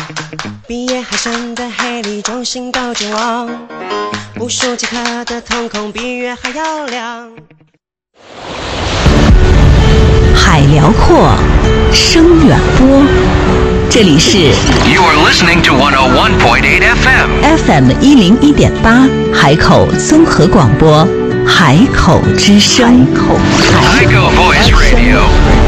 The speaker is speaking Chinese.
毕业海参的黑里中心都健忘，无数几颗的瞳孔比月还要亮。 海辽阔，声远播，这里是 You are listening to 101.8 FM FM101.8 海口综合广播，海口之声。 Haikou Voice Radio